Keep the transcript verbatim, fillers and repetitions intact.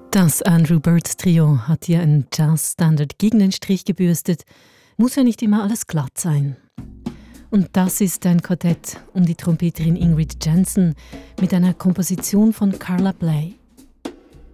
Das Andrew Bird Trio hat hier einen Jazz-Standard gegen den Strich gebürstet. Muss ja nicht immer alles glatt sein. Und das ist ein Quartett um die Trompeterin Ingrid Jensen mit einer Komposition von Carla Bley.